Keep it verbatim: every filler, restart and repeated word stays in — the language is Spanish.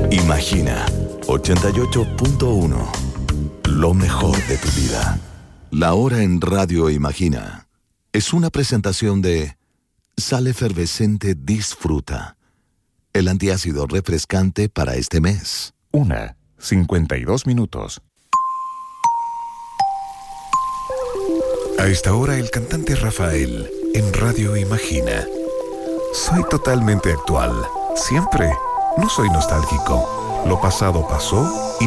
Imagina ochenta y ocho punto uno. Lo mejor de tu vida. La hora en Radio Imagina es una presentación de Sal Efervescente Disfruta, el antiácido refrescante para este mes. Una, cincuenta y dos minutos. A esta hora el cantante Rafael en Radio Imagina. Soy totalmente actual. Siempre. No soy nostálgico. Lo pasado pasó y